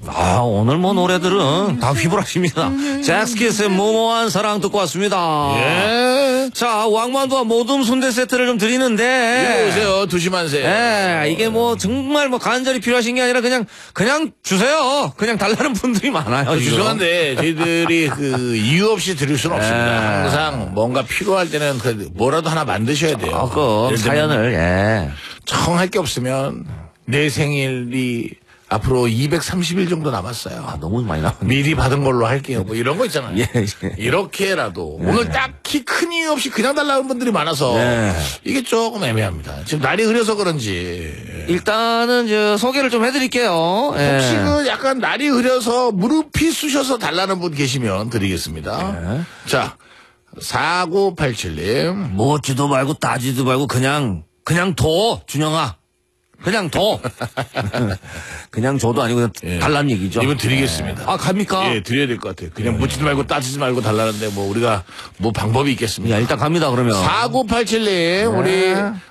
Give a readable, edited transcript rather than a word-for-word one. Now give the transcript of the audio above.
아, 오늘 뭐 노래들은 다 휘몰아칩니다. 잭스키스의 무모한 사랑 듣고 왔습니다. 예. 자, 왕만두와 모둠 순대 세트를 좀 드리는데. 이리 오세요. 두시만세. 예, 이게 뭐 정말 뭐 간절히 필요하신 게 아니라 그냥 주세요. 그냥 달라는 분들이 많아요. 지금. 죄송한데 저희들이 그 이유 없이 드릴 수는 없습니다. 항상 뭔가 필요할 때는 그 뭐라도 하나 만드셔야 돼요. 아, 그 예를 들면 사연을, 예. 청할 게 없으면 내 생일이 앞으로 230일 정도 남았어요. 아, 너무 많이 나왔네. 미리 받은 걸로 할게요. 뭐 이런 거 있잖아요. 예, 예. 이렇게라도 오늘 딱히 큰 이유 없이 그냥 달라는 분들이 많아서 네. 이게 조금 애매합니다. 지금 날이 흐려서 그런지 일단은 소개를 좀 해드릴게요. 예. 혹시 그 약간 날이 흐려서 무릎이 쑤셔서 달라는 분 계시면 드리겠습니다. 자, 4987님. 묻지도 말고 따지도 말고 그냥 둬, 준영아. 그냥 둬. 그냥 줘도 아니고 그냥 달라는 얘기죠. 이분 드리겠습니다. 아, 갑니까? 예, 드려야 될 것 같아요. 그냥 묻지도 말고 따지지 말고 달라는데 뭐 우리가 뭐 방법이 있겠습니까? 야, 일단 갑니다, 그러면. 4987님, 우리